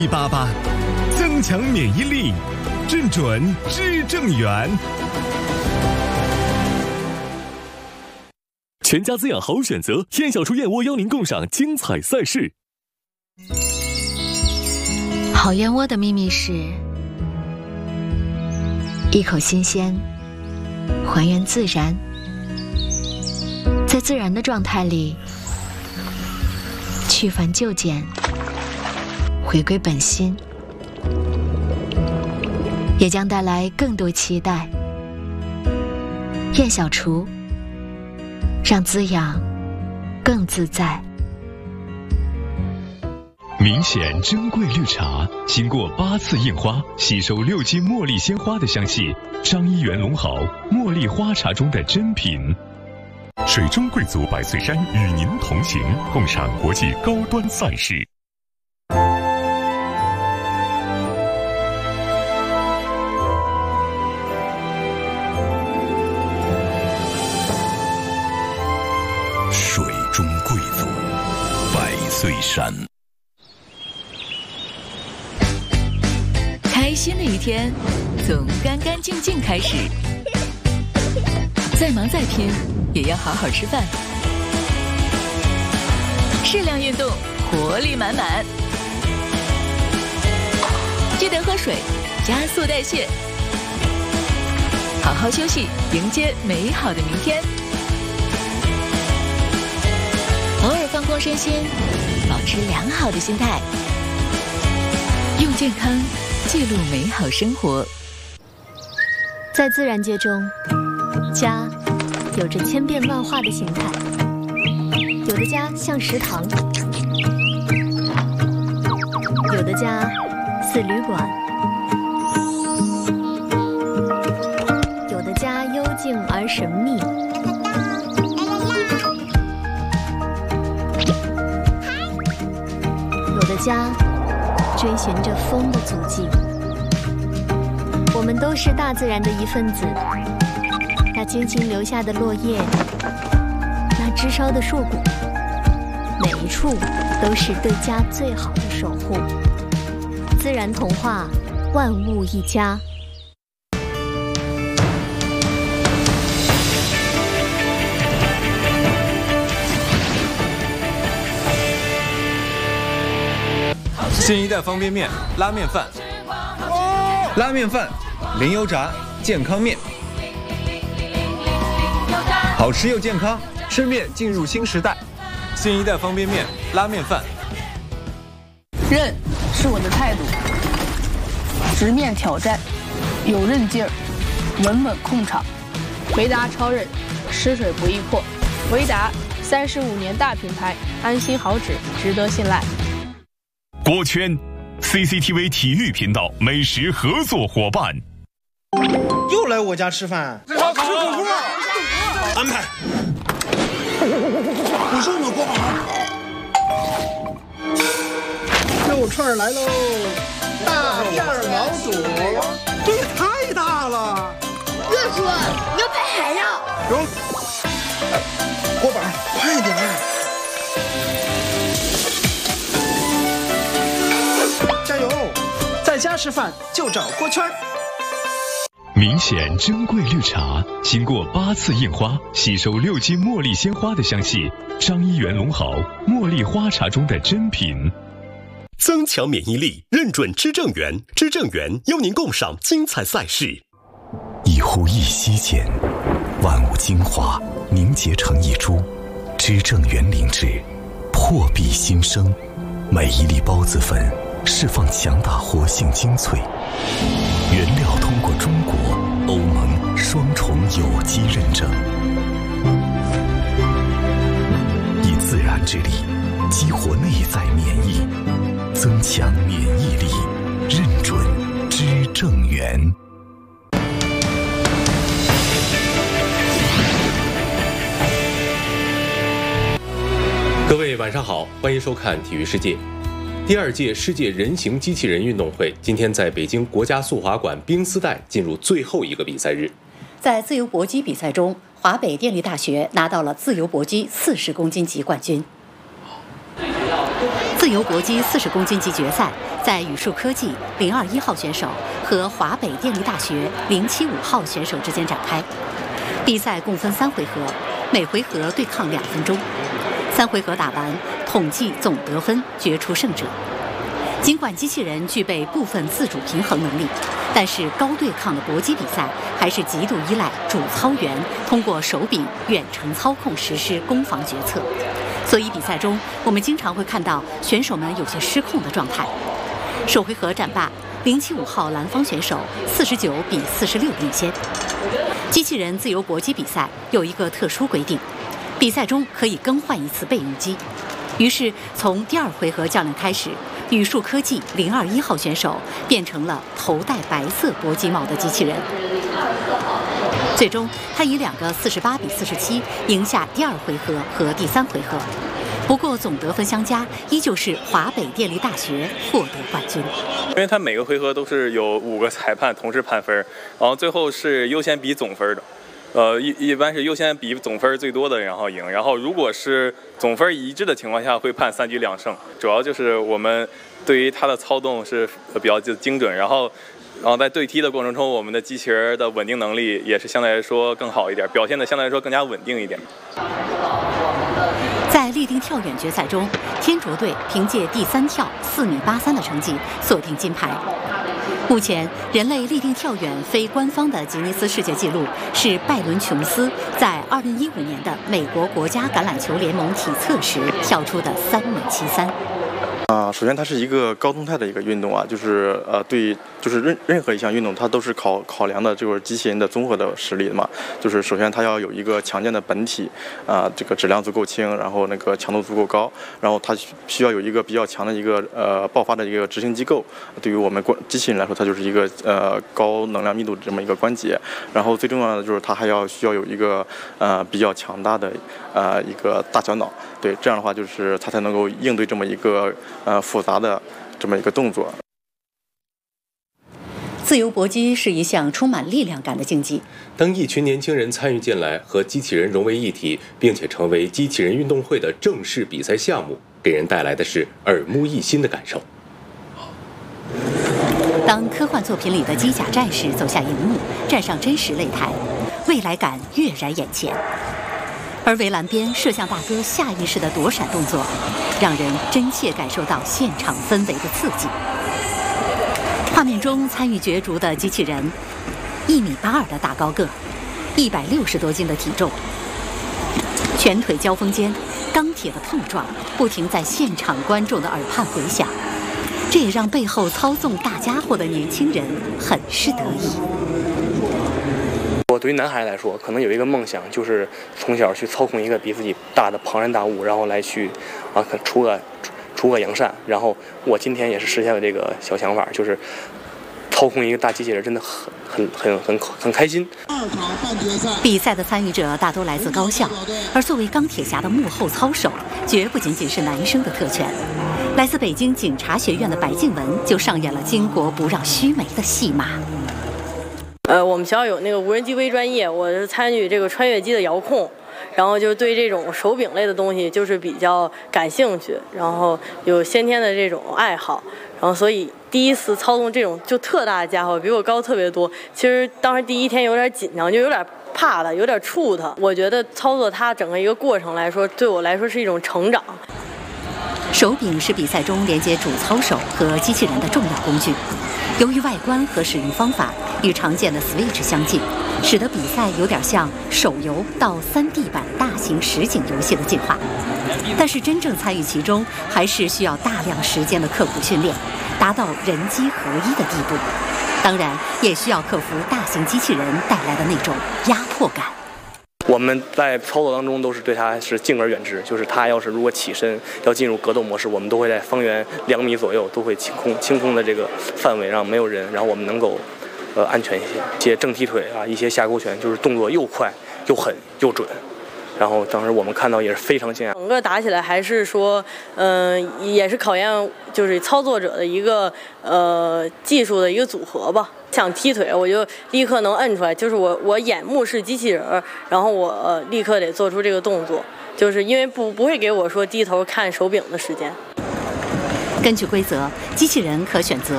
188，增强免疫力，正准知正源。 全家滋养好选择，燕小厨燕窝邀您共赏精彩赛事。 好燕窝的秘密是一口新鲜，还原自然，在自然的状态里去繁就简，回归本心，也将带来更多期待。燕小厨，让滋养更自在。 明显珍贵绿茶，经过8次印花，吸收6斤茉莉鲜花的香气。张一元龙豪茉莉花茶中的珍品。 水中贵族百岁山与您同行，共赏国际高端赛事。 水中贵族百岁山。 开心的一天从干干净净开始，再忙再拼也要好好吃饭，适量运动，活力满满，记得喝水，加速代谢，好好休息，迎接美好的明天。偶尔放空身心，保持良好的心态，用健康记录美好生活。 在自然界中，家有着千变万化的形态，有的家像食堂，有的家似旅馆，有的家幽静而神秘，有的家追寻着风的足迹。我们都是大自然的一份子，那精心留下的落叶，那枝梢的硕果，每一处都是对家最好的守护。自然童话，万物一家。 新一代方便面拉面饭， 拉面饭，零油炸，健康面，好吃又健康，吃面进入新时代。 新一代方便面拉面饭。 韧是我的态度，直面挑战，有韧劲儿，稳稳控场。维达超韧，吃水不易破。维达35年大品牌，安心好纸，值得信赖。 锅圈 CCTV 体育频道美食合作伙伴。 又来我家吃饭，吃火锅，安排。你说我锅好。肉串来喽，大片毛肚，这也太大了。 热叔，牛排还要。 有。锅板，快点。加油！在家吃饭就找锅圈。 明显珍贵绿茶，经过8次印花，吸收6斤茉莉鲜花的香气。张一元龙豪茉莉花茶中的珍品。 增强免疫力，认准知正源，知正源邀您共赏精彩赛事。 一呼一吸间，万物精华凝结成一株，知正源灵芝，破壁新生。每一粒孢子粉释放强大活性精粹，原料通过中国、欧盟双重有机认证，以自然之力激活内在免疫，增强免疫力，认准知正源。 各位晚上好，欢迎收看体育世界。第2届世界人形机器人运动会今天在北京国家速滑馆冰丝带进入最后一个比赛日。 在自由搏击比赛中，华北电力大学拿到了自由搏击40公斤级冠军。 自由搏击40公斤级决赛在宇树科技021号选手和华北电力大学075号选手之间展开。比赛共分3回合，每回合对抗2分钟。3回合打完，统计总得分，决出胜者。尽管机器人具备部分自主平衡能力，但是高对抗的搏击比赛还是极度依赖主操员通过手柄远程操控实施攻防决策。所以比赛中，我们经常会看到选手们有些失控的状态。首回合战罢，075号蓝方选手49比46领先。机器人自由搏击比赛有一个特殊规定，比赛中可以更换1次备用机。于是从第2回合较量开始，宇树科技021号选手变成了头戴白色搏击帽的机器人。最终，他以2个48比47赢下第2回合和第3回合。不过总得分相加，依旧是华北电力大学获得冠军。 因为他每个回合都是有5个裁判同时判分，然后最后是优先比总分的。一般是优先比总分最多的然后赢，然后如果是总分一致的情况下会判3局2胜。主要就是我们对于它的操纵是比较精准，然后在对踢的过程中，我们的机器人的稳定能力也是相对来说更好一点，表现的相对来说更加稳定一点。 在立定跳远决赛中，天卓队凭借第3跳4米83的成绩锁定金牌。目前，人类立定跳远非官方的吉尼斯世界纪录是拜伦·琼斯在2015年的美国国家橄榄球联盟体测时跳出的3米73。 首先它是一个高动态的一个运动啊，就是就是任何一项运动它都是考量的就是机器人的综合的实力的嘛。就是首先它要有一个强健的本体，这个质量足够轻，然后那个强度足够高，然后它需要有一个比较强的一个爆发的一个执行机构。对于我们机器人来说，它就是一个高能量密度的这么一个关节。然后最重要的就是它还需要有一个比较强大的一个大小脑。对，这样的话就是它才能够应对这么一个复杂的这么一个动作。 自由搏击是一项充满力量感的竞技。 当一群年轻人参与进来，和机器人融为一体，并且成为机器人运动会的正式比赛项目，给人带来的是耳目一新的感受。 当科幻作品里的机甲战士走下荧幕，站上真实擂台，未来感跃然眼前。而围栏边摄像大哥下意识的躲闪动作，让人真切感受到现场氛围的刺激。画面中参与角逐的机器人，1.82米的大高个，160多斤的体重，拳腿交锋间，钢铁的碰撞不停在现场观众的耳畔回响，这也让背后操纵大家伙的年轻人很是得意。 我对于男孩来说，可能有一个梦想，就是从小去操控一个比自己大的庞然大物，然后来去除恶扬善。然后我今天也是实现了这个小想法，就是操控一个大机器人，真的很开心。 比赛的参与者大都来自高校，而作为钢铁侠的幕后操手，绝不仅仅是男生的特权。来自北京警察学院的白静雯就上演了巾帼不让须眉的戏码。 我们学校有那个无人机微专业，我是参与这个穿越机的遥控，然后就对这种手柄类的东西就是比较感兴趣，然后有先天的这种爱好，然后所以第一次操纵这种就特大的家伙，比我高特别多。其实当时第一天有点紧张，就有点怕它，有点怵它。我觉得操作它整个一个过程来说，对我来说是一种成长。 手柄是比赛中连接主操手和机器人的重要工具。由于外观和使用方法与常见的 Switch 相近，使得比赛有点像手游到3D 版大型实景游戏的进化。但是真正参与其中，还是需要大量时间的刻苦训练，达到人机合一的地步。当然，也需要克服大型机器人带来的那种压迫感。 我们在操作当中都是对它是敬而远之，就是它要是如果起身要进入格斗模式，我们都会在方圆2米左右都会清空的这个范围让没有人，然后我们能够安全一些。一些正踢腿啊，一些下勾拳，就是动作又快又狠又准。然后当时我们看到也是非常惊讶。 整个打起来还是说，也是考验就是操作者的一个技术的一个组合吧。想踢腿，我就立刻能摁出来，就是我眼目是机器人，然后我立刻得做出这个动作，就是因为不会给我说低头看手柄的时间。 根据规则，机器人可选择